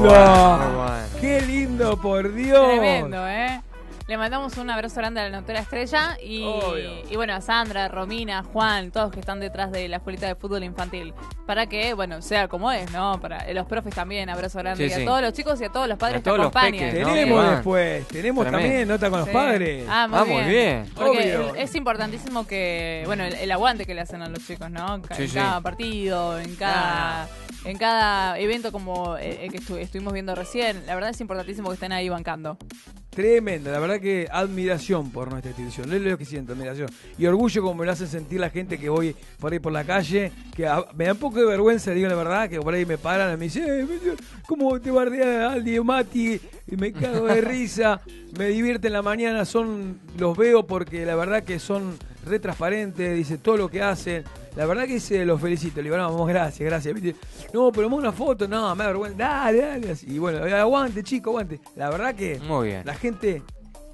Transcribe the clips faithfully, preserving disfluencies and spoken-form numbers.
lindo! bueno, bueno. ¡Qué lindo, por Dios! Tremendo, ¿eh? Le mandamos un abrazo grande a la notera Estrella y, y bueno, a Sandra, Romina, Juan, todos que están detrás de la escuelita de fútbol infantil. Para que, bueno, sea como es, ¿no? Para los profes también, abrazo grande. Sí, y a sí. todos los chicos y a todos los padres A que todos los acompañan. peques, ¿no? Tenemos Sí. después, tenemos Tremendo. también nota con los Sí. padres. Ah, muy Ah, bien. muy bien. Porque Obvio. es importantísimo que, bueno, el, el aguante que le hacen a los chicos, ¿no? Ca- Sí, en sí. cada partido, en cada, en cada evento como el que estu- estuvimos viendo recién. La verdad es importantísimo que estén ahí bancando. Tremendo, la verdad que admiración por nuestra institución, es lo que siento, admiración. Y orgullo como me lo hacen sentir la gente que voy por ahí por la calle, que a- me da un poco de vergüenza, digo la verdad, que por ahí me paran y me dicen, eh, ¿cómo te bardea Aldi o Mati? Y me cago de risa, me divierte en la mañana, son los veo porque la verdad que son re transparentes, dice todo lo que hacen. La verdad que se los felicito, le digo, no, vamos, gracias, gracias. ¿Viste? No, pero una foto, no, me da vergüenza, dale, dale. Y bueno, aguante, chico, aguante. La verdad que Muy bien. la gente...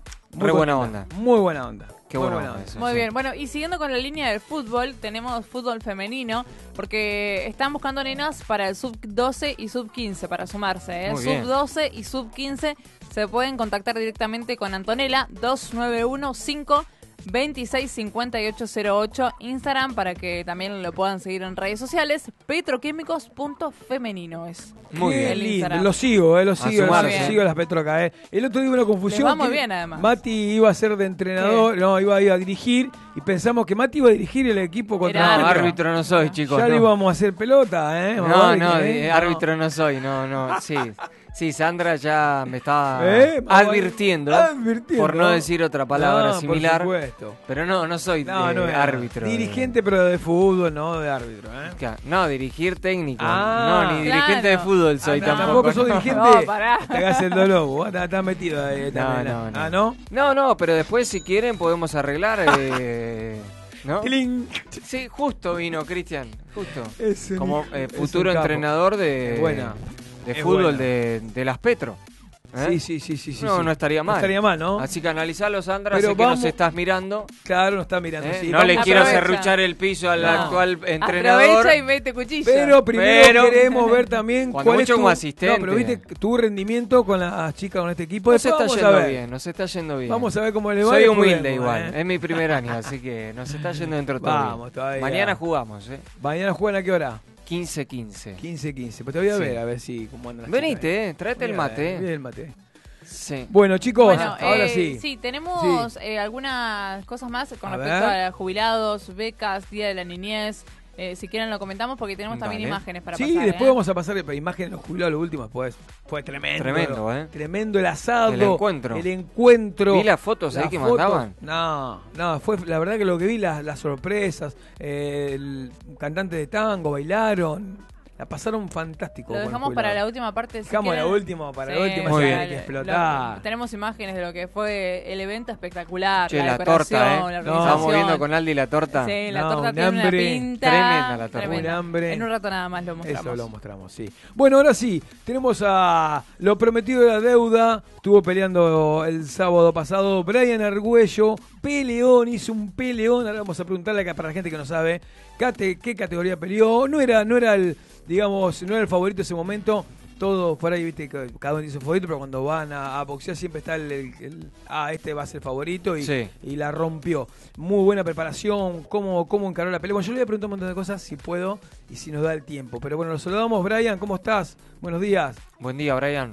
Re buena contenta, onda. Muy buena onda. Qué muy buena onda eso. Muy sí. bien, bueno, y siguiendo con la línea del fútbol, tenemos fútbol femenino, porque están buscando nenas para el sub doce y sub quince para sumarse, ¿eh? Muy Sub bien. doce y sub quince se pueden contactar directamente con Antonella, dos nueve uno cinco veintiséis cincuenta y ocho cero ocho, Instagram, para que también lo puedan seguir en redes sociales, petroquímicos punto femenino es. Muy Qué bien. El lindo, Instagram. lo sigo, eh, lo sigo, lo sumarse. sigo las Petro acá, eh. El otro día hubo una confusión. Les va muy que bien, además. Mati iba a ser de entrenador, no, iba a ir a dirigir, y pensamos que Mati iba a dirigir el equipo contra Era No, Petro. árbitro no soy, chicos. Ya no. le íbamos a hacer pelota, eh. No, Vale, no, eh. de- árbitro no soy, no, no, sí. Sí, Sandra ya me está Eh, advirtiendo, advirtiendo. por no decir otra palabra No, similar. Por supuesto. Pero no, no soy No, de no es árbitro. dirigente, pero de fútbol, no de árbitro, ¿eh? Claro, no, dirigir técnico. Ah, no, ni claro. dirigente de fútbol soy Ah, tampoco. tampoco sos no. dirigente. No, pará. Te hagas el dolor, vos estás, estás metido ahí No, también. no, no. Ah, ¿no? No, no, pero después si quieren podemos arreglar. Eh, ¿no? Cling. Sí, justo vino Cristian, justo. Es un Como hijo- eh, es un futuro capo. entrenador de, Es buena. de Es fútbol buena. de, de las Petro. ¿eh? Sí, sí, sí, sí, sí. No, sí. no estaría mal. No estaría mal, ¿no? Así que analizalo, Sandra, Pero sé que vamos- nos estás mirando. Claro, no está mirando. ¿eh? sí, no vamos- le quiero Aprovecha. serruchar el piso al No. actual entrenador. Aprovecha y mete cuchillo. Pero primero Pero- queremos ver también Cuando cuál mucho es tu, como asistente. No, pero viste tu rendimiento con las chicas con este equipo. Nos Después está vamos a yendo ver. bien, nos está yendo bien. Vamos a ver cómo le va. Soy y después humilde vemos, igual, ¿eh? es mi primer año, así que nos está yendo dentro de todo Vamos, bien. todavía. Mañana jugamos, ¿eh? Mañana juegan a qué hora? quince quince. quince quince. Pues te voy a Sí. ver, a ver si cómo andan las Venite, chicas, eh, tráete el Mira, mate. Viene eh. el mate. Sí. Bueno, chicos, Bueno, ahora eh, sí. Sí, tenemos eh, algunas cosas más con A respecto ver. a jubilados, becas, Día de la Niñez. Eh, si quieren lo comentamos porque tenemos también Dale. imágenes para Sí, pasar. después ¿eh? vamos a pasar de imágenes de los jubilados, lo último, después. Fue tremendo. Tremendo, ¿eh? Tremendo el asado. El encuentro. El encuentro. Vi las fotos ahí Las que fotos. mandaban. No, no, fue la verdad que lo que vi, las, las sorpresas. eh, el cantante de tango, bailaron. La pasaron fantástico. Lo con el dejamos para jubilado. la última parte. Si Dejamos la quieren. última, para la Sí, última, Muy ya bien. hay que lo- explotar. tenemos imágenes de lo que fue el evento espectacular. Che, la, la decoración, torta, la ¿eh? organización. Estábamos viendo con Aldi la torta. Sí, la No, torta un tiene una hambre. pinta. Tremenda la torta. tremenda. Un hambre. En un rato nada más lo mostramos. Eso lo mostramos, sí. Bueno, ahora sí, tenemos a lo prometido de la deuda. Estuvo peleando el sábado pasado Brian Argüello. Peleón, hizo un peleón. Ahora vamos a preguntarle acá para la gente que no sabe Cate, qué categoría peleó. No era, no era el, digamos, no era el favorito en ese momento. Todo por ahí, viste, que cada uno dice su favorito, pero cuando van a, a boxear siempre está el, el- el- ah, este va a ser el favorito y, Sí. y la rompió. Muy buena preparación, cómo, cómo encaró la pelea. Bueno, yo le voy a preguntar un montón de cosas si puedo y si nos da el tiempo. Pero bueno, nos saludamos, Brian, ¿cómo estás? Buenos días. Buen día, Brian.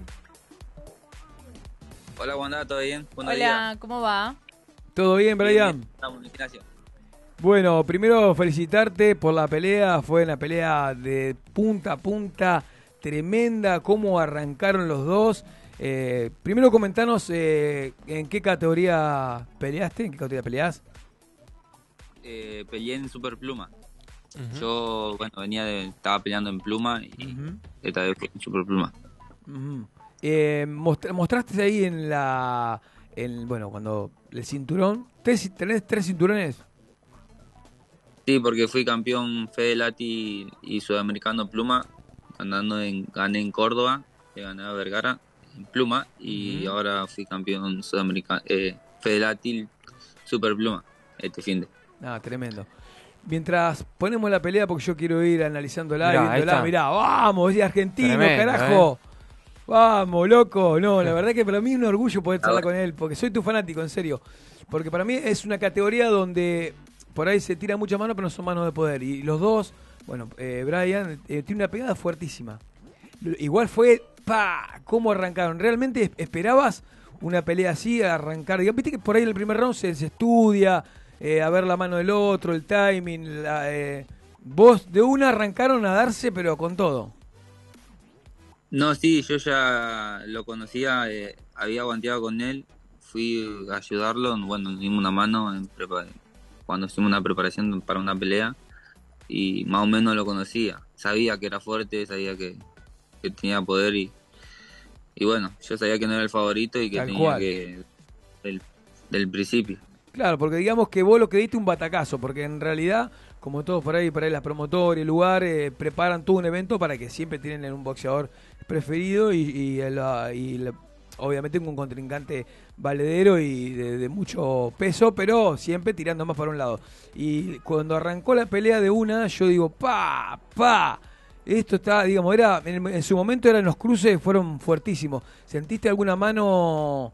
Hola, ¿cómo andás? ¿Todo bien? Buenos Hola, ¿cómo va? ¿Todo bien, días. Brian? Bien, bien. Estamos en el gimnasio. Bueno, primero felicitarte por la pelea. Fue una pelea de punta a punta, tremenda, cómo arrancaron los dos. Eh, primero comentanos eh, en qué categoría peleaste, en qué categoría peleás. Eh, peleé en Superpluma. Ujú. Yo, bueno, venía de... Estaba peleando en Pluma y Ujú. esta vez fue en Superpluma. Ujú. Eh, mostra- mostraste ahí en la, en, bueno, cuando el cinturón, ¿Tres- ¿tenés tres cinturones? Sí, porque fui campeón Fede Lati y Sudamericano Pluma. Andando en... Gané en Córdoba, le gané a Vergara en Pluma. Y Ujú. ahora fui campeón Sudamericano... Eh, Fede Lati Superpluma este fin de... Ah, tremendo. Mientras ponemos la pelea, porque yo quiero ir analizándola y Mirá, ahí viéndola, está. mirá, vamos, es argentino, Tremendo, carajo. Vamos, loco. No, la verdad que para mí es un orgullo poder charlar con él, porque soy tu fanático, en serio. Porque para mí es una categoría donde por ahí se tira mucha mano, pero no son manos de poder. Y los dos, bueno, eh, Brian eh, tiene una pegada fuertísima. Igual fue, pa, cómo arrancaron. ¿Realmente esperabas una pelea así, arrancar? Viste que por ahí en el primer round se, se estudia, eh, a ver la mano del otro, el timing. La, eh, vos de una arrancaron a darse, pero con todo. No, sí, yo ya lo conocía, eh, había aguanteado con él, fui a ayudarlo, bueno, nos dimos una mano en prepa- cuando hicimos una preparación para una pelea y más o menos lo conocía. Sabía que era fuerte, sabía que, que tenía poder y, y bueno, yo sabía que no era el favorito y que Tal tenía cual. que del, del principio. Claro, porque digamos que vos lo que diste un batacazo, porque en realidad, como todos por ahí, por ahí las promotoras y el lugar, eh, preparan todo un evento para que siempre tienen un boxeador preferido y, y, el, ah, y el- obviamente un contrincante valedero y de, de mucho peso, pero siempre tirando más para un lado. Y cuando arrancó la pelea de una, yo digo, pa, pa, esto está, digamos, era en, en su momento eran los cruces, fueron fuertísimos. ¿Sentiste alguna mano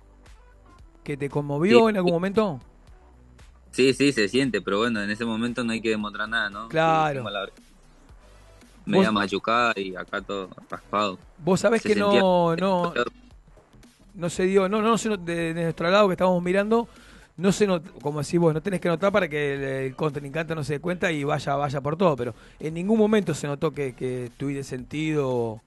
que te conmovió Sí, en algún momento? sí, sí, se siente, pero bueno, en ese momento no hay que demostrar nada, ¿no? Claro. Sí, tengo la Vos, media machucada y acá todo raspado. vos sabés Se que sentía... no, no, no se dio, no, no, no se not- de, de nuestro lado que estábamos mirando, no se not, como decís vos, no tenés que notar para que el, el contrincante no se dé cuenta y vaya, vaya por todo, pero en ningún momento se notó que, que tuviste sentido.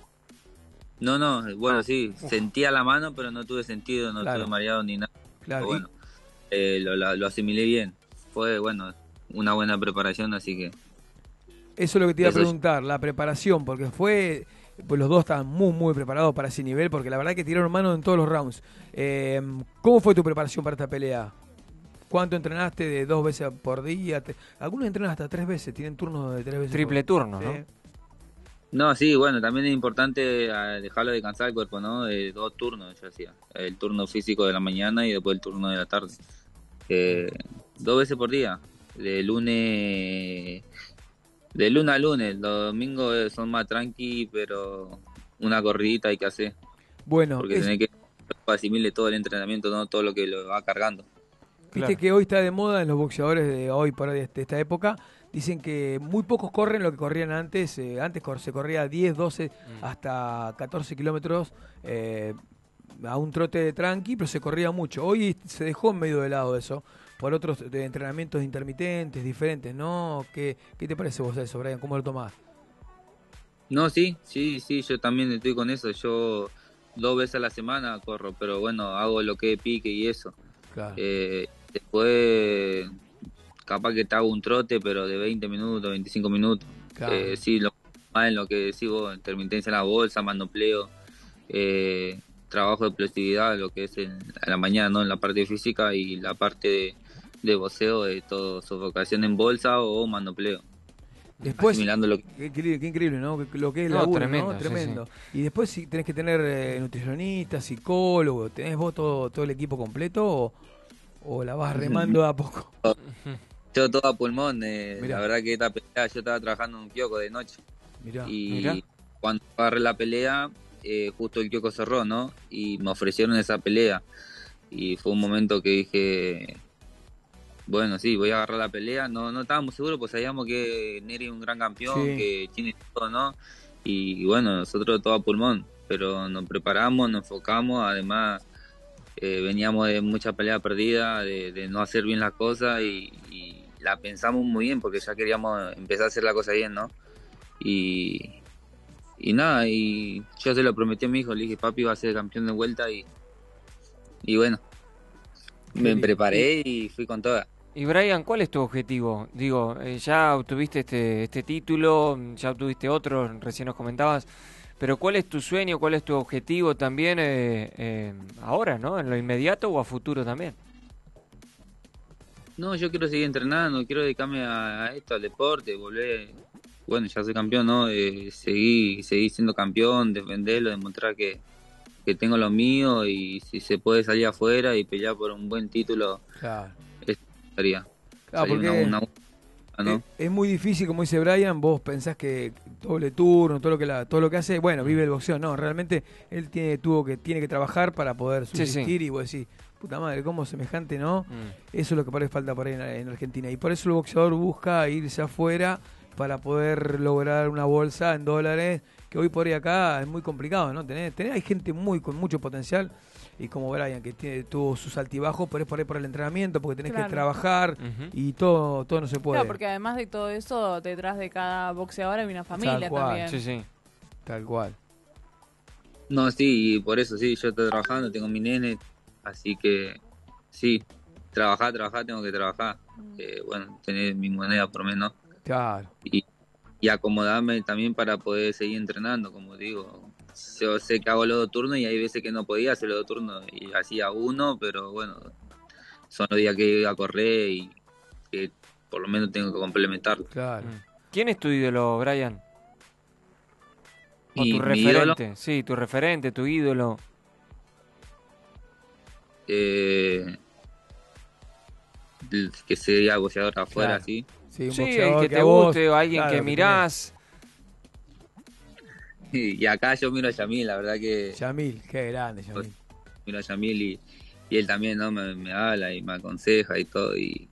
No, no, bueno, sí, sentía la mano, pero no tuve sentido, no Claro. estuve mareado ni nada. Claro, Pero bueno, eh, lo, la- lo asimilé bien. Fue, bueno, una buena preparación, así que... Eso es lo que te iba a Eso es- preguntar, la preparación, porque fue, pues los dos estaban muy, muy preparados para ese nivel, porque la verdad que tiraron mano en todos los rounds. Eh, ¿Cómo fue tu preparación para esta pelea? ¿Cuánto entrenaste? ¿De dos veces por día? Te- Algunos entrenan hasta tres veces, tienen turnos de tres veces. Triple por... turno, Sí. ¿no? No, sí, bueno, también es importante ah, dejarlo descansar el cuerpo, ¿no? Eh, dos turnos yo hacía. El turno físico de la mañana y después el turno de la tarde. Eh, dos veces por día. De lunes... De lunes a lunes. Los domingos eh, son más tranqui, pero una corridita hay que hacer. Bueno, Porque es- tenés que asimile todo el entrenamiento, ¿no? Todo lo que lo va cargando. viste Claro. que hoy está de moda en los boxeadores de hoy, por ahí, de esta época. Dicen que muy pocos corren lo que corrían antes. Eh, antes cor- se corría diez, doce, hasta catorce kilómetros eh, a un trote tranqui, pero se corría mucho. Hoy se dejó en medio de lado eso, por otros de entrenamientos intermitentes, diferentes, ¿no? ¿Qué, qué te parece vos eso, Brian? ¿Cómo lo tomás? No, sí, sí, sí, yo también estoy con eso. Yo dos veces a la semana corro, pero bueno, hago lo que es pique y eso. Claro. Eh, después, capaz que te hago un trote, pero de veinte minutos, veinticinco minutos. Claro. Eh, sí, lo más en lo que decís vos, intermitencia en la bolsa, manopleo, eh, trabajo de explosividad, lo que es en, a la mañana, ¿no? En la parte física y la parte de, de voceo, de todo, sofocación en bolsa o manopleo. Después, Asimilando lo que... qué increíble, qué increíble, ¿no? Que- Lo que es el No, laburo, tremendo, ¿no? sí, Tremendo. Y después si tenés que tener eh, nutricionista, psicólogo, ¿tenés vos todo, todo el equipo completo o, o la vas remando a poco? Yo todo a pulmón, eh, Mirá. la verdad que esta pelea yo estaba trabajando en un kiosco de noche Mirá. y mirá. cuando agarré la pelea eh, justo el kiosco cerró, ¿no? Y me ofrecieron esa pelea y fue un momento que dije, bueno, sí, voy a agarrar la pelea, no no estábamos seguros, pues sabíamos que Neri es un gran campeón, Sí. que tiene todo, ¿no? Y bueno, nosotros todo a pulmón, pero nos preparamos, nos enfocamos, además eh, veníamos de mucha pelea perdida, de, de no hacer bien las cosas y, y la pensamos muy bien porque ya queríamos empezar a hacer la cosa bien, ¿no? Y, y nada, y yo se lo prometí a mi hijo, le dije, papi va a ser campeón de vuelta y, y bueno, me bien. preparé y fui con toda. Y Brian, ¿cuál es tu objetivo? Digo, eh, ya obtuviste este, este título, ya obtuviste otro, recién nos comentabas, pero ¿cuál es tu sueño, cuál es tu objetivo también eh, eh, ahora, ¿no? ¿En lo inmediato o a futuro también? No, yo quiero seguir entrenando, quiero dedicarme a, a esto, al deporte, volver, bueno, ya soy campeón, ¿no? Eh, seguir, seguir siendo campeón, defenderlo, demostrar que, que tengo lo mío y si se puede salir afuera y pelear por un buen título, Claro. eso estaría. Claro, Sería porque una- una- ¿no? Es, es muy difícil, como dice Brian, vos pensás que doble turno, todo lo que la, todo lo que hace, bueno, vive el boxeo. No, realmente él tiene, tuvo que, tiene que trabajar para poder subsistir, sí, sí. y vos decís, puta madre, cómo semejante, ¿no? Mm. Eso es lo que parece falta por ahí en, en Argentina. Y por eso el boxeador busca irse afuera para poder lograr una bolsa en dólares, que hoy por ahí acá es muy complicado, ¿no? Tenés, tenés, hay gente muy con mucho potencial, y como Brian, que tiene, tuvo sus altibajos, pero es por ahí por el entrenamiento, porque tenés Claro. que trabajar, Ujú. y todo todo no se puede. Claro, porque además de todo eso, detrás de cada boxeador hay una familia Tal cual. también. Sí, sí. Tal cual. No, sí, y por eso sí, yo estoy trabajando, tengo mi nene, así que sí, trabajar, trabajar, tengo que trabajar. Eh, bueno, tener mi moneda por menos Claro. y, y acomodarme también para poder seguir entrenando, como digo. Yo sé que hago los dos turnos y hay veces que no podía hacer los dos turnos y hacía uno, pero bueno, son los días que iba a correr y que por lo menos tengo que complementarlo. Claro. Mm. ¿Quién es tu ídolo, Brian? O Y tu mi ídolo, referente. Sí, tu referente, tu ídolo. eh, el que sería boxeador afuera, Claro. sí. Sí, un Sí, el boxeador que te a vos, guste, o alguien claro, que mirás. Y acá yo miro a Yamil, la verdad que tenés. Yamil, qué grande, Yamil. miro a Yamil y, y él también no me, me habla y me aconseja y todo y,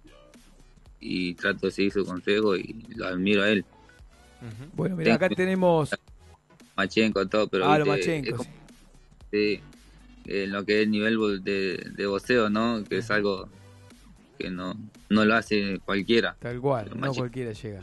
y trato de seguir su consejo y lo admiro a él. Ujú. Bueno, mira, acá Tengo- tenemos Machenko, todo, pero a lo viste, Machenko. es como- sí, en lo que es el nivel bo- de, de boxeo, ¿no? Que es algo que no, no lo hace cualquiera, Tal cual, Pero no Machenko. cualquiera llega.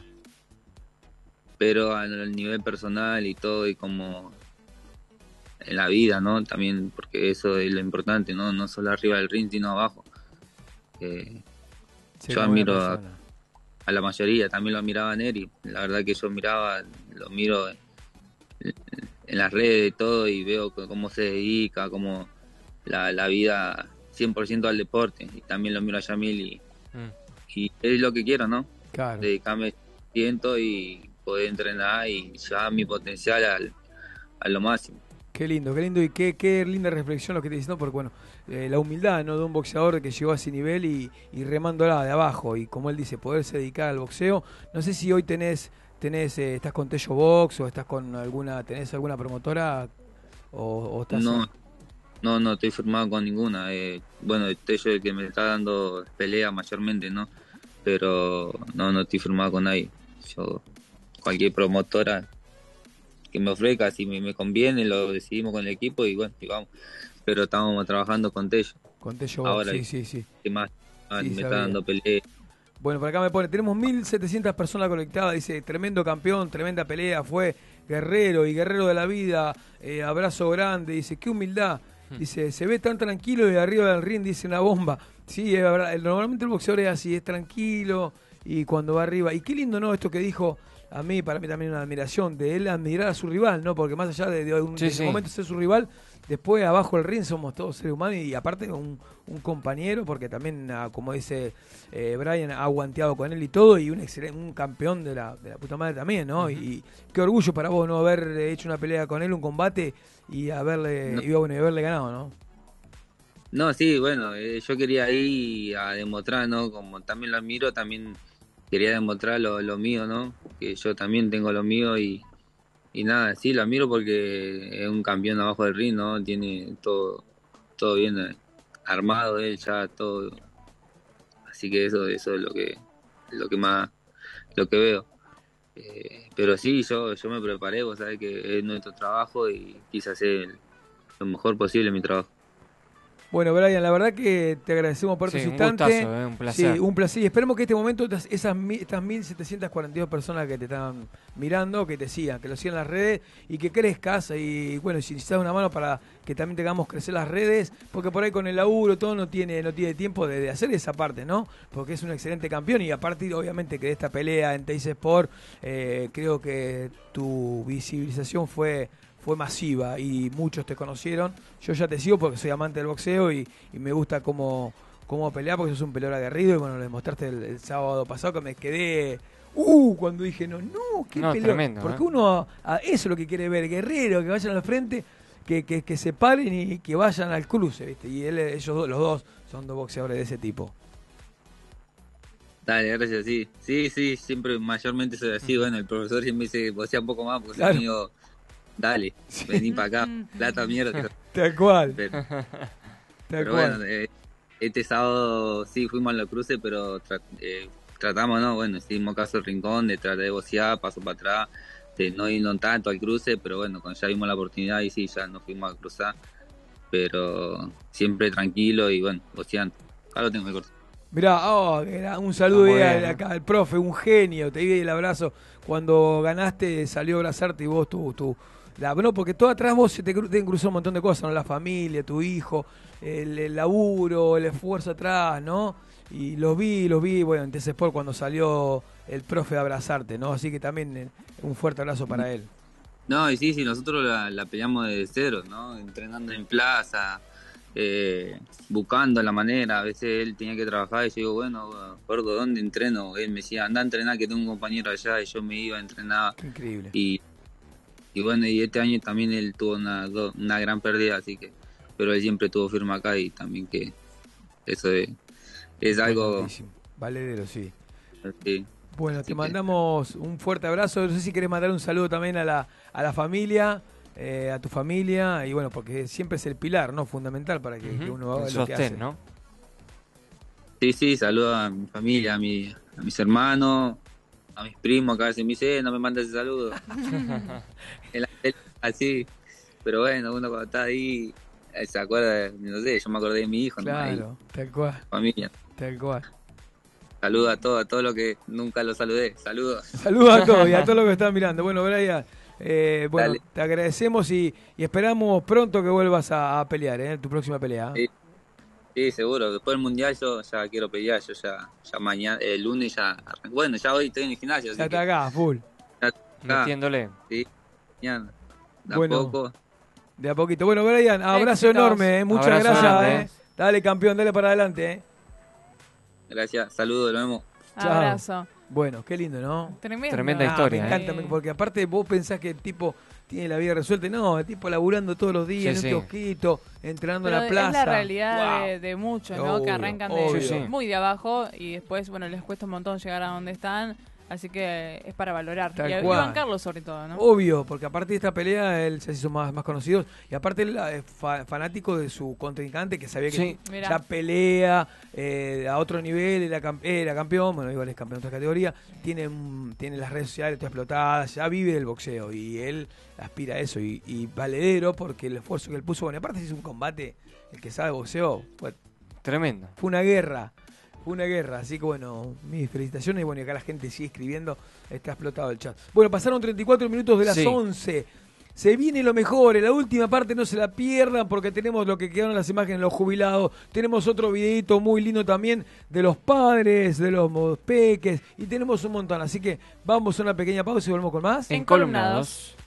pero al nivel personal y todo y como en la vida, ¿no? También porque eso es lo importante, ¿no? No solo arriba del ring, sino abajo. Eh, Ser Yo una buena admiro a- persona. a la mayoría, también lo miraba a Neri. La verdad que yo miraba, lo miro en, en las redes y todo y veo c- cómo se dedica, cómo la, la vida cien por ciento al deporte. Y también lo miro a Yamil y, Mm. y es lo que quiero, ¿no? Claro. Dedicarme ciento y poder entrenar y llevar mi potencial al, a lo máximo. Qué lindo, qué lindo y qué, qué linda reflexión lo que te diciendo, porque bueno, eh, la humildad, ¿no?, de un boxeador que llegó a ese nivel y, y remándola de abajo, y como él dice, poderse dedicar al boxeo. No sé si hoy tenés, tenés eh, estás con Tello Box o estás con alguna, tenés alguna promotora o, o estás... No, no, no estoy firmado con ninguna. Eh, bueno, Tello es el que me está dando pelea mayormente, ¿no? Pero no, no estoy firmado con nadie. Yo, cualquier promotora que me ofrezca, si me, me conviene, lo decidimos con el equipo y bueno, y vamos. Pero estamos trabajando con Tello. Con Tello Box, Ahora, sí, sí, sí. ¿qué más? Ah, Sí, me sabía. está dando pelea. Bueno, por acá me pone, tenemos mil setecientas personas conectadas, dice, tremendo campeón, tremenda pelea, fue guerrero y guerrero de la vida, eh, abrazo grande, dice, qué humildad, dice, se ve tan tranquilo y arriba del ring dice una bomba. Sí, es verdad, el- normalmente el boxeador es así, es tranquilo y cuando va arriba, y qué lindo, ¿no?, esto que dijo, a mí, para mí también una admiración, de él admirar a su rival, ¿no?, porque más allá de, de un, Sí, de sí. un momento ser su rival, después abajo del ring somos todos seres humanos y aparte un, un compañero, porque también, ah, como dice eh, Brian, ha aguanteado con él y todo, y un excelente, un campeón de la, de la puta madre también, ¿no? Ujú. y, y qué orgullo para vos, ¿no?, haber hecho una pelea con él, un combate, y haberle, No. y, bueno, y haberle ganado, ¿no? No, sí, bueno, eh, yo quería ir a demostrar, ¿no? Como también lo admiro, también quería demostrar lo, lo mío, ¿no? Que yo también tengo lo mío y, y nada, sí, lo admiro porque es un campeón abajo del ring, ¿no? Tiene todo, todo bien eh, armado él ya, todo. Así que eso, eso es lo que, lo que más, lo que veo. Eh, pero sí, yo, yo me preparé, vos sabés que es nuestro trabajo y quise hacer lo mejor posible en mi trabajo. Bueno, Brian, la verdad que te agradecemos por Sí, estos un instantes. gustazo, eh, un placer. Sí, un placer. Y esperemos que este momento, estas- esas, mi- estas mil setecientas cuarenta y dos personas que te están mirando, que te sigan, que lo sigan en las redes y que crezcas. Y bueno, si necesitas una mano para que también tengamos crecer las redes, porque por ahí con el laburo todo no tiene no tiene tiempo de, de hacer esa parte, ¿no? Porque es un excelente campeón y a partir, obviamente, que de esta pelea en Teis Sport, eh, creo que tu visibilización fue fue masiva y muchos te conocieron. Yo ya te sigo porque soy amante del boxeo y, y me gusta cómo, cómo pelear porque sos un peleador aguerrido y bueno, lo demostraste el, el sábado pasado que me quedé... Uh, cuando dije, no, no, qué No, peleador. tremendo, Porque ¿eh? uno, a eso es lo que quiere ver, guerrero, que vayan al frente, que, que, que se paren y que vayan al cruce, ¿viste? Y él, ellos dos, los dos son dos boxeadores de ese tipo. Dale, gracias, sí. Sí, sí, siempre mayormente soy así. Bueno, el profesor siempre dice, vocea un poco más, porque Claro. soy amigo, dale, Sí. vení para acá, plata, mierda. Tal cual, Pero, tal pero cual. bueno, eh, este sábado sí fuimos a los cruces, pero tra- eh, tratamos, ¿no? Bueno, hicimos caso al rincón, de tratar de vocear, paso para atrás, de no ir no tanto al cruce, pero bueno, cuando ya vimos la oportunidad y sí, ya nos fuimos a cruzar, pero siempre tranquilo y bueno, voceando. Acá lo tengo el corto. Mirá, oh, era un saludo Ah, muy ahí bien, al- ¿eh? acá al profe, un genio, te di el abrazo. Cuando ganaste salió a abrazarte y vos tú, tú, la, no, porque todo atrás vos se te, cru- te cruzó un montón de cosas, ¿no? La familia, tu hijo, el, el laburo, el esfuerzo atrás, ¿no? Y los vi, los vi, bueno, en T C Sport cuando salió el profe a abrazarte, ¿no? Así que también eh, un fuerte abrazo para él. No, y sí, sí, nosotros la, la peleamos desde cero, ¿no? Entrenando en plaza, eh, buscando la manera. A veces él tenía que trabajar y yo digo, bueno, gordo, ¿dónde entreno? Él me decía, anda a entrenar, que tengo un compañero allá, y yo me iba a entrenar. Qué increíble. Y, y bueno, y este año también él tuvo una, do- una gran pérdida, así que, pero él siempre estuvo firme acá y también que eso es, es algo, Buenísimo. Valedero, sí. sí. Bueno, Así te que- mandamos un fuerte abrazo. No sé si querés mandar un saludo también a la, a la familia, eh, a tu familia, y bueno, porque siempre es el pilar, ¿no? Fundamental para que, que uno haga El lo que hace. sostén, ¿no? Sí, sí, saludo a mi familia, a, mi, a mis hermanos, a mis primos, que a veces me dicen, "Eh, no me mandes ese saludo". En la tele, así, pero bueno, uno cuando está ahí, eh, se acuerda, no sé, yo me acordé de mi hijo, ¿no? Ahí, Claro, tal cual, familia. tal cual. Saludo a todos, a todos los que nunca los saludé, saludos. Saludos a todos y a todos los que están mirando. Bueno, Brian, eh, bueno, Dale. te agradecemos y, y esperamos pronto que vuelvas a, a pelear, ¿eh? Tu próxima pelea. Sí. Sí, seguro, después del mundial yo ya quiero pelear, yo ya, ya mañana, el lunes ya, arranco. Bueno, ya hoy estoy en el gimnasio, así Ya está que acá, full. ya está, Metiéndole. sí, mañana, de a Bueno. poco. De a poquito. Bueno, Brian, abrazo Éxitos. enorme, ¿eh? Muchas Abrazo gracias. grande, ¿eh? ¿eh? Dale, campeón, dale para adelante. ¿eh? Gracias, saludos, lo vemos. Chao. Abrazo. Bueno, qué lindo, ¿no? Tremendo. Tremenda Ah, historia, me ¿eh? encanta, me- porque aparte vos pensás que el tipo tiene la vida resuelta. No, el tipo laburando todos los días Sí, en un sí. kiosquito, entrenando Pero en la plaza. es la realidad Wow. de, de muchos, ¿no? Obvio, que arrancan de, obvio. Sí, sí. muy de abajo y después, bueno, les cuesta un montón llegar a donde están. Así que es para valorar. Tal y, y cual. bancarlo sobre todo, ¿no? Obvio, porque aparte de esta pelea él se hizo más, más conocido y aparte él es fa- fanático de su contrincante que sabía que Sí. Mirá. ya pelea eh, a otro nivel, era, cam- era campeón, bueno, igual es campeón de otra categoría, tiene, un- tiene las redes sociales todas explotadas, ya vive del boxeo y él aspira a eso y, y valedero porque el esfuerzo que él puso, bueno, aparte si es un combate, el que sabe boxeo, fue, Tremendo. fue una guerra. Fue una guerra, así que bueno, mis felicitaciones y bueno, y acá la gente sigue escribiendo, está explotado el chat. Bueno, pasaron treinta y cuatro minutos de las Sí. once. Se viene lo mejor, en la última parte no se la pierdan porque tenemos lo que quedaron las imágenes de los jubilados, tenemos otro videito muy lindo también de los padres, de los peques y tenemos un montón, así que vamos a una pequeña pausa y volvemos con más. Encolumnados.